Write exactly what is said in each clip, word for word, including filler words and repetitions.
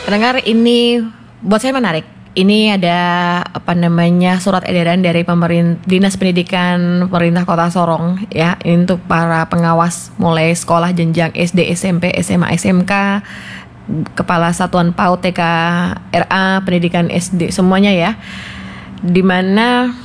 Pendengar, ini buat saya menarik. Ini ada apa namanya surat edaran dari pemerintah Dinas Pendidikan Pemerintah Kota Sorong ya. Ini untuk para pengawas mulai sekolah jenjang S D, S M P, S M A, S M K, Kepala Satuan PAUD, T K, R A, Pendidikan S D semuanya ya. Dimana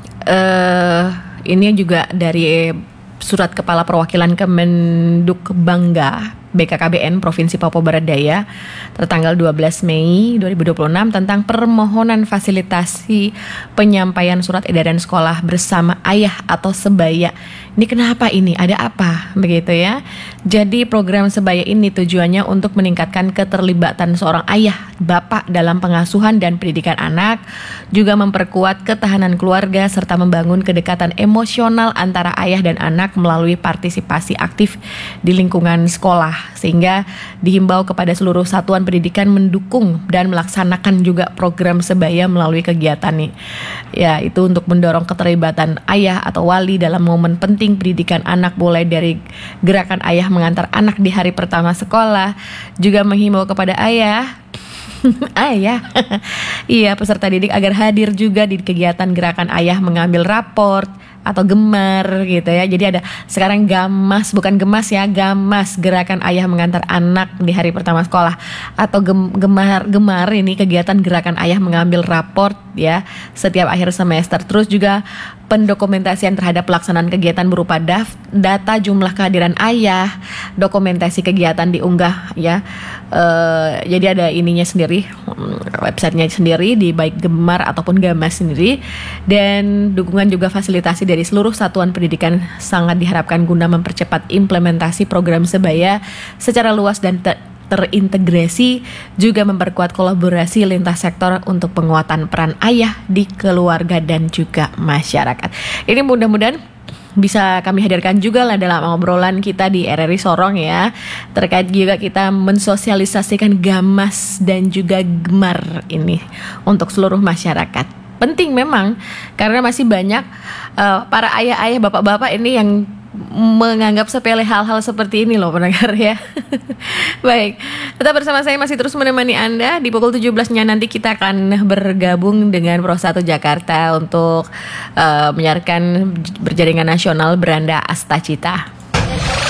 eh, ini juga dari surat Kepala Perwakilan Kemenduk Bangga B K K B N Provinsi Papua Barat Daya tertanggal dua belas Mei dua ribu dua puluh enam tentang permohonan fasilitasi penyampaian surat edaran sekolah bersama ayah atau sebaya. Ini kenapa ini? Ada apa? Begitu ya. Jadi program sebaya ini tujuannya untuk meningkatkan keterlibatan seorang ayah, bapak dalam pengasuhan dan pendidikan anak, juga memperkuat ketahanan keluarga serta membangun kedekatan emosional antara ayah dan anak melalui partisipasi aktif di lingkungan sekolah. Sehingga dihimbau kepada seluruh satuan pendidikan mendukung dan melaksanakan juga program sebaya melalui kegiatan nih. Ya, itu untuk mendorong keterlibatan ayah atau wali dalam momen penting pendidikan anak, mulai dari gerakan ayah mengantar anak di hari pertama sekolah, juga menghimbau kepada ayah ayah iya peserta didik agar hadir juga di kegiatan gerakan ayah mengambil raport atau gemar gitu ya. Jadi ada sekarang gamas, bukan gemas ya, gamas, gerakan ayah mengantar anak di hari pertama sekolah, atau gem, gemar gemar ini kegiatan gerakan ayah mengambil raport ya setiap akhir semester. Terus juga pendokumentasian terhadap pelaksanaan kegiatan berupa daf, data jumlah kehadiran ayah, dokumentasi kegiatan diunggah ya. E, jadi ada ininya sendiri, websitenya sendiri di baik Gemar ataupun Gamas sendiri, dan dukungan juga fasilitasi dari seluruh satuan pendidikan sangat diharapkan guna mempercepat implementasi program sebaya secara luas dan te- terintegrasi, juga memperkuat kolaborasi lintas sektor untuk penguatan peran ayah di keluarga dan juga masyarakat. Ini mudah-mudahan bisa kami hadirkan juga lah dalam obrolan kita di R R I Sorong ya. Terkait juga kita mensosialisasikan gamas dan juga gemar ini untuk seluruh masyarakat. Penting memang karena masih banyak uh, para ayah-ayah, bapak-bapak ini yang menganggap sepele hal-hal seperti ini loh pendengar ya. Baik, tetap bersama saya, masih terus menemani Anda. Di pukul tujuh belas-nya nanti kita akan bergabung dengan Pro satu Jakarta untuk uh, menyiarkan berjaringan nasional Beranda Astacita.